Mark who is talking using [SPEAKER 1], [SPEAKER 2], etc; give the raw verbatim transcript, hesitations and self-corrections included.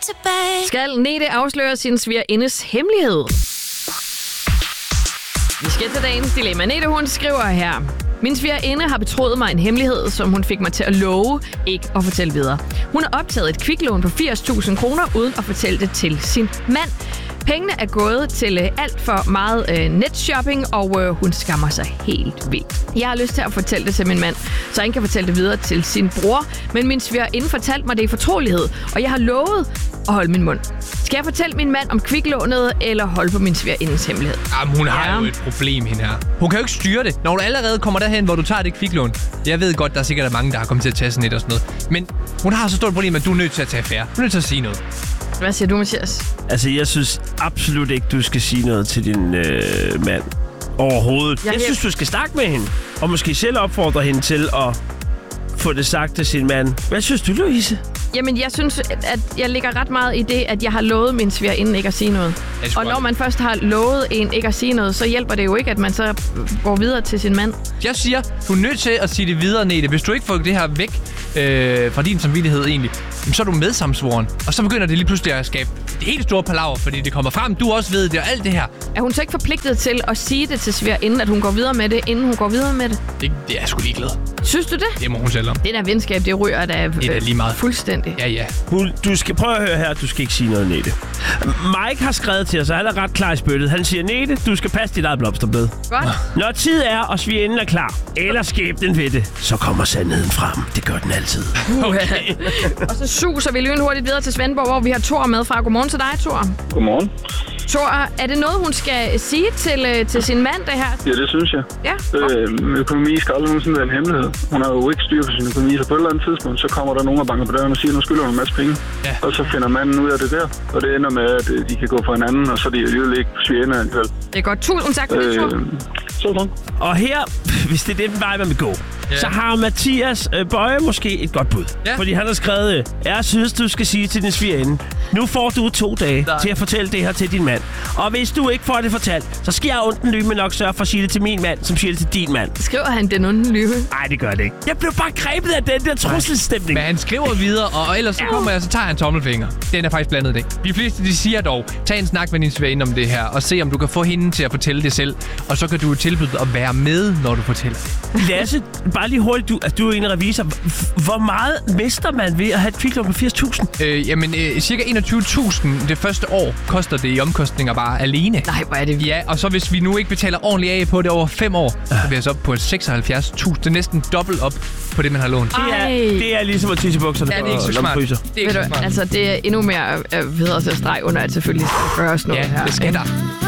[SPEAKER 1] tilbage.
[SPEAKER 2] Skal Nete afsløre sin svigerindes hemmelighed? Vi skal til dagens dilemma. Nete, hun skriver her: min svigerinde har betroet mig en hemmelighed, som hun fik mig til at love ikke at fortælle videre. Hun har optaget et kviklån på firs tusind kroner uden at fortælle det til sin mand. Pengene er gået til øh, alt for meget øh, netshopping, og øh, hun skammer sig helt vildt. Jeg har lyst til at fortælle det til min mand, så han kan fortælle det videre til sin bror. Men min svigerinde fortalte mig det i fortrolighed, og jeg har lovet at holde min mund. Skal jeg fortælle min mand om kviklånet, eller holde på min svigerindes hemmelighed?
[SPEAKER 3] Jamen, hun har
[SPEAKER 2] Ja.
[SPEAKER 3] jo et problem, hende her. Hun kan jo ikke styre det. Når du allerede kommer derhen, hvor du tager det kviklån. Jeg ved godt, der er sikkert mange, der har kommet til at tage sådan et og sådan noget. Men hun har så stort problem, at du er nødt til at tage affære. Du er nødt til at sige noget.
[SPEAKER 2] Hvad siger du, Mathias?
[SPEAKER 4] Altså, jeg synes absolut ikke, du skal sige noget til din øh, mand. Overhovedet.
[SPEAKER 2] Jeg
[SPEAKER 4] Jeg
[SPEAKER 2] er
[SPEAKER 4] synes, du skal snakke med hende. Og måske selv opfordre hende til at få det sagt til sin mand. Hvad synes du, Louise?
[SPEAKER 2] Jamen, jeg synes, at jeg ligger ret meget i det, at jeg har lovet min svigerinde ikke at sige noget. Og når man først har lovet en ikke at sige noget, så hjælper det jo ikke, at man så går videre til sin mand.
[SPEAKER 3] Jeg siger, du er nødt til at sige det videre, Nete. Hvis du ikke får det her væk øh, fra din samvittighed egentlig, så er du medsamsvoren. Og så begynder det lige pludselig at skabe det helt store palaver, fordi det kommer frem. Du også ved det og alt det her.
[SPEAKER 2] Er hun så ikke forpligtet til at sige det til svigerinden, at hun går videre med det, inden hun går videre med det?
[SPEAKER 3] Det, det er jeg sgu ligeglad.
[SPEAKER 2] Synes du det?
[SPEAKER 3] Det må hun selv om.
[SPEAKER 2] Det der venskab, det ryger da,
[SPEAKER 3] Det er da lige meget.
[SPEAKER 2] fuldstændig.
[SPEAKER 3] Ja, ja.
[SPEAKER 4] Hun, du skal prøve at høre her, du skal ikke sige noget, Nete. Mike har skrevet til os, og han er ret klar i spyttet. Han siger, Nete, du skal passe dit eget blomsterbed.
[SPEAKER 2] Godt.
[SPEAKER 4] Når tid er, og svigerinden er klar, eller skæbnen ved det, så kommer sandheden frem. Det gør den altid.
[SPEAKER 2] Okay. Og så suser vi lynhurtigt videre til Svendborg, hvor vi har Thor med fra. Godmorgen til dig, Thor.
[SPEAKER 5] Godmorgen.
[SPEAKER 2] Thor, er det noget, hun skal sige til, øh, til sin mand, det her?
[SPEAKER 5] Ja, det synes jeg.
[SPEAKER 2] Ja.
[SPEAKER 5] Øh, økonomi skal aldrig nogensinde være en hemmelighed. Hun har jo ikke styr på sin økonomi, så på et eller andet tidspunkt, så kommer der nogen og banker på døren og siger, nu skylder hun en masse penge.
[SPEAKER 3] Ja.
[SPEAKER 5] Og så finder manden ud af det der, og det ender med, at de kan gå fra hinanden, og så er de alligevel ikke svigerinder alligevel.
[SPEAKER 2] Det er godt. Tusind tak for det, Thor.
[SPEAKER 5] Øh, sådan.
[SPEAKER 4] Og her, hvis det er den vej, man vil gå,
[SPEAKER 3] Ja.
[SPEAKER 4] så har Mathias øh, Bøje måske et godt bud.
[SPEAKER 3] Ja.
[SPEAKER 4] Fordi han har skrevet, øh, jeg synes, du skal sige til din svigerinde, nu får du to dage
[SPEAKER 3] Nej.
[SPEAKER 4] til at fortælle det her til din mand. Og hvis du ikke får det fortalt, så skal jeg ondt en lyve, men nok sørge for at sige det til min mand, som siger det til din mand.
[SPEAKER 2] Skriver han den onde lyve?
[SPEAKER 4] Nej, det gør det ikke. Jeg blev bare grebet af den der trusselstemning.
[SPEAKER 3] Men han skriver videre, og ellers så kommer jeg, så tager han tommelfinger. Den er faktisk blandet det. De fleste, de siger dog, tag en snak med din svigerinde om det her, og se om du kan få hende til at fortælle det selv. Og så kan du tilbyde at være med, når du fortæller.
[SPEAKER 4] Lasse, bare lige hurtigt, du, altså, du er en revisor. Hvor meget mister man ved at have et kviklån på firs tusind?
[SPEAKER 3] Øh, jamen, øh, cirka enogtyve tusind det første år koster det i omkostninger bare alene.
[SPEAKER 2] Nej, hvor er det vildt.
[SPEAKER 3] Ja, og så hvis vi nu ikke betaler ordentligt af på det over fem år, så er vi altså op på seksoghalvfjerds tusind. Det er næsten dobbelt op på det, man har lånt.
[SPEAKER 4] Det er,
[SPEAKER 2] Ej.
[SPEAKER 4] det er ligesom at tisse i bukserne.
[SPEAKER 3] Ja, det er ikke så
[SPEAKER 4] og
[SPEAKER 3] smart.
[SPEAKER 4] lommefryser.
[SPEAKER 3] Det er ikke
[SPEAKER 2] Ved
[SPEAKER 3] så
[SPEAKER 2] du,
[SPEAKER 3] smart.
[SPEAKER 2] altså, det er endnu mere øh, videre til at strege under, at selvfølgelig skal gøres noget
[SPEAKER 3] Ja,
[SPEAKER 2] her.
[SPEAKER 3] det skal
[SPEAKER 2] ikke?
[SPEAKER 3] der.